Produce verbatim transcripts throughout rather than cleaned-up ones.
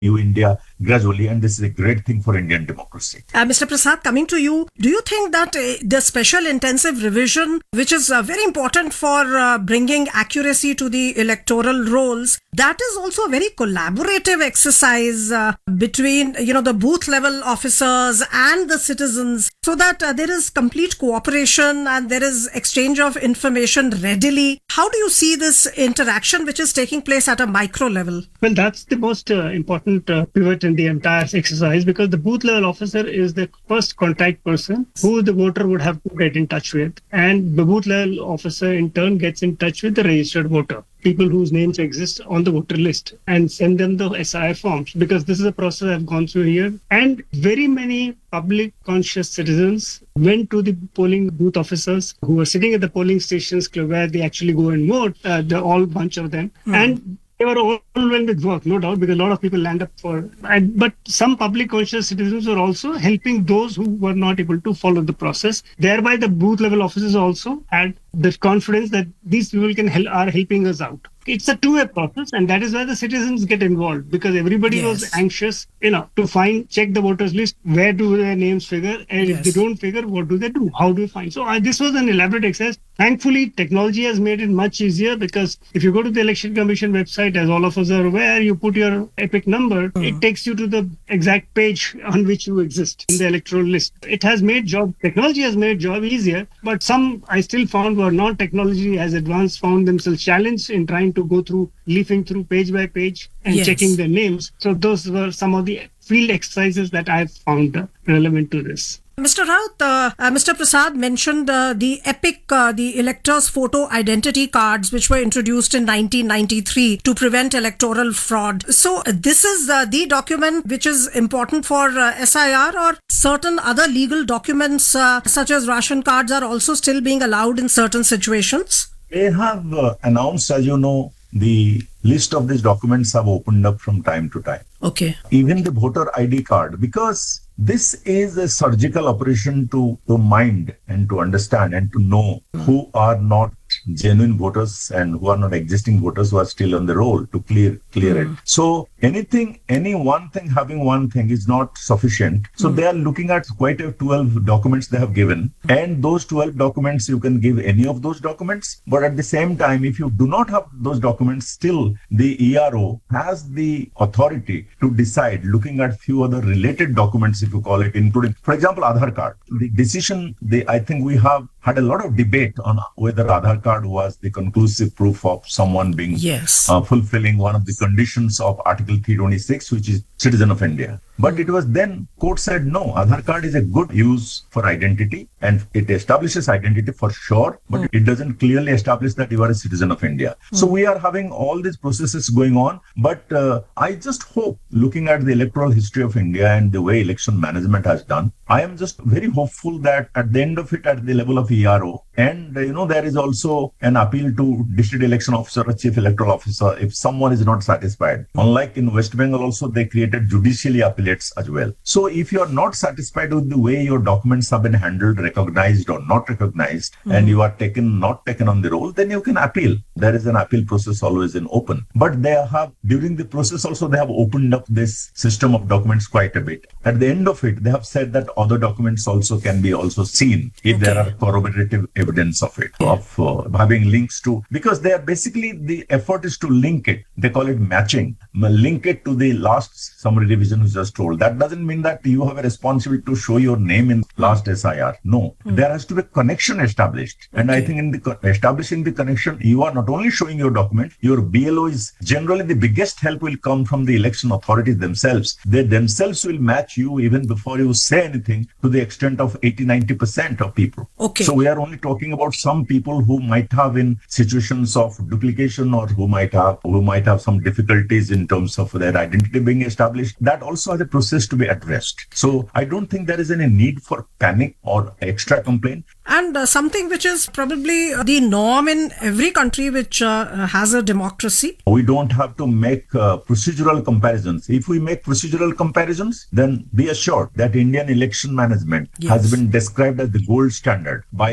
new India gradually, and this is a great thing for Indian democracy. Uh, Mister Prasad, coming to you, do you think that uh, the special intensive revision, which is uh, very important for uh, bringing accuracy to the electoral rolls, that is also a very collaborative exercise uh, between, you know, the booth level officers and the citizens, so that uh, there is complete cooperation and there is exchange of information readily? How do you see this interaction which is taking place at a micro level? Well, that's the most uh, important uh, pivot in the entire exercise, because the booth level officer is the first contact person who the voter would have to get in touch with. And the booth level officer in turn gets in touch with the registered voter, people whose names exist on the voter list, and send them the S I R forms, because this is a process I've gone through here. And very many public conscious citizens went to the polling booth officers who were sitting at the polling stations where they actually go and vote, uh, the all bunch of them. Mm. And they were overwhelmed with work, no doubt, because a lot of people land up for... And, but some public conscious citizens were also helping those who were not able to follow the process. Thereby, the booth level officers also had the confidence that these people can help, are helping us out. It's a two-way process, and that is why the citizens get involved, because everybody yes. was anxious, you know, to find, check the voters list, where do their names figure, and yes. if they don't figure, what do they do? How do you find? So uh, this was an elaborate exercise. Thankfully, technology has made it much easier, because if you go to the Election Commission website, as all of us are aware, you put your EPIC number, mm. it takes you to the exact page on which you exist in the electoral list. It has made job, technology has made job easier, but some I still found were not technology as advanced, found themselves challenged in trying to go through, leafing through page by page and yes. checking their names. So those were some of the field exercises that I found uh, relevant to this. Mister Raut, uh, uh, Mister Prasad mentioned uh, the EPIC, uh, the electors' photo identity cards, which were introduced in nineteen ninety-three to prevent electoral fraud. So uh, this is uh, the document which is important for uh, S I R, or certain other legal documents uh, such as ration cards are also still being allowed in certain situations? They have uh, announced, as you know, the list of these documents have opened up from time to time. Okay. Even the voter I D card, because this is a surgical operation to, to mind and to understand and to know mm. who are not genuine voters and who are not existing voters who are still on the roll, to clear clear mm. it. So anything, any one thing having one thing is not sufficient. So mm. they are looking at quite a twelve documents they have given. Mm. And those twelve documents, you can give any of those documents. But at the same time, if you do not have those documents, still the E R O has the authority to decide, looking at few other related documents, if you call it, including, for example, Aadhaar card. The decision, the, I think we have had a lot of debate on whether Aadhaar card was the conclusive proof of someone being yes. uh, fulfilling one of the conditions of Article three twenty-six, which is citizen of India. But it was then court said, no, Aadhaar card is a good use for identity and it establishes identity for sure, but mm. it doesn't clearly establish that you are a citizen of India. Mm. So we are having all these processes going on. But uh, I just hope, looking at the electoral history of India and the way election management has done, I am just very hopeful that at the end of it, at the level of E R O, and uh, you know, there is also an appeal to district election officer or chief electoral officer if someone is not satisfied. Unlike in West Bengal also, they created judicially appellates as well. So if you are not satisfied with the way your documents have been handled, recognized or not recognized, mm-hmm. and you are taken, not taken on the roll, then you can appeal. There is an appeal process always in open. But they have, during the process also, they have opened up this system of documents quite a bit. At the end of it, they have said that other documents also can be also seen if okay. there are corroborative evidence of it, yeah. of uh, having links to, because they are basically, the effort is to link it. They call it matching, link it to the last summary revision was just told. That doesn't mean that you have a responsibility to show your name in last S I R. No, mm. there has to be a connection established. And okay. I think in the co- establishing the connection, you are not only showing your document, your B L O is generally the biggest help will come from the election authorities themselves. They themselves will match you even before you say anything, to the extent of eighty to ninety percent of people. Okay. So we are only talking about some people who might have in situations of duplication, or who might have who might have some difficulties in terms of their identity being established. That also has a process to be addressed. So I don't think there is any need for panic or extra complaint. And uh, something which is probably the norm in every country which uh, has a democracy. We don't have to make uh, procedural comparisons. If we make procedural comparisons, then be assured that Indian election management yes. has been described as the gold standard by no one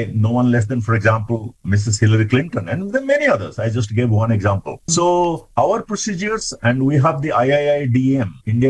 none less than, for example, Missus Hillary Clinton, and there are many others. I just gave one example. So our procedures, and we have the I I I D M, India